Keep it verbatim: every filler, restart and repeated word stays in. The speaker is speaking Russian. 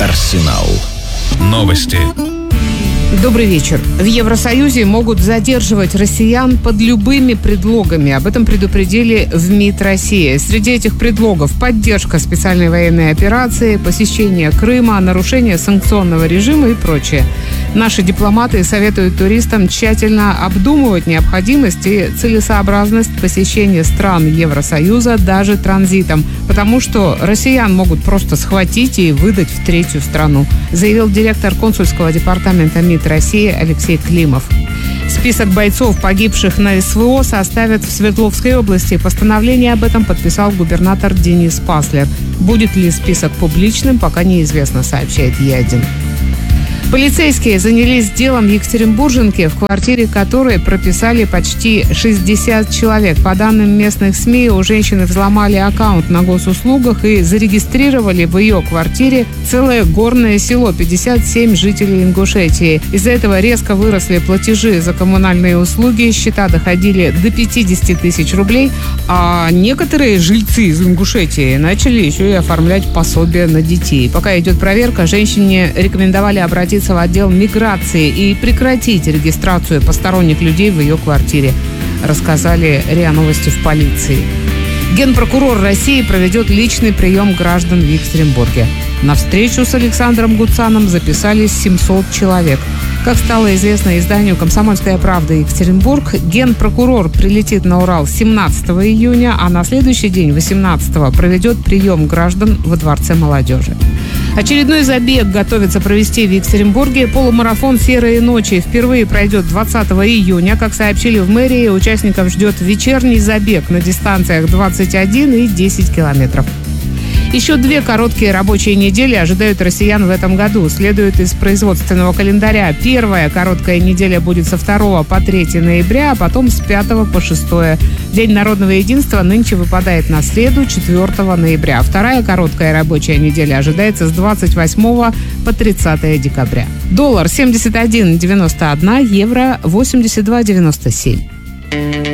Арсенал новости. Добрый вечер. В Евросоюзе могут задерживать россиян под любыми предлогами. Об этом предупредили в МИД России. Среди этих предлогов поддержка специальной военной операции, посещение Крыма, нарушение санкционного режима и прочее. Наши дипломаты советуют туристам тщательно обдумывать необходимость и целесообразность посещения стран Евросоюза даже транзитом, потому что россиян могут просто схватить и выдать в третью страну, заявил директор консульского департамента МИД России Алексей Климов. Список бойцов, погибших на СВО, составят в Свердловской области. Постановление об этом подписал губернатор Денис Паслер. Будет ли список публичным, пока неизвестно, сообщает Е один. Полицейские занялись делом екатеринбурженки, в квартире которой прописали почти шестьдесят человек. По данным местных СМИ, у женщины взломали аккаунт на госуслугах и зарегистрировали в ее квартире целое горное село, пятьдесят семь жителей Ингушетии. Из-за этого резко выросли платежи за коммунальные услуги, счета доходили до пятьдесят тысяч рублей, а некоторые жильцы из Ингушетии начали еще и оформлять пособия на детей. Пока идет проверка, женщине рекомендовали обратиться в отдел миграции и прекратить регистрацию посторонних людей в ее квартире, рассказали РИА Новости в полиции. Генпрокурор России проведет личный прием граждан в Екатеринбурге. На встречу с Александром Гуцаном записались семьсот человек. Как стало известно изданию «Комсомольская правда» Екатеринбург, генпрокурор прилетит на Урал семнадцатого июня, а на следующий день, восемнадцатого, проведет прием граждан во Дворце молодежи. Очередной забег готовится провести в Екатеринбурге. Полумарафон «Серые ночи» впервые пройдет двадцатого июня. Как сообщили в мэрии, участников ждет вечерний забег на дистанциях двадцать один и десять километров. Еще две короткие рабочие недели ожидают россиян в этом году. Следует из производственного календаря. Первая короткая неделя будет со второго по третьего ноября, а потом с пятого по шестое. День народного единства нынче выпадает на среду, четвёртого ноября. Вторая короткая рабочая неделя ожидается с двадцать восьмого по тридцатое декабря. Доллар семьдесят один девяносто один, евро восемьдесят два девяносто семь.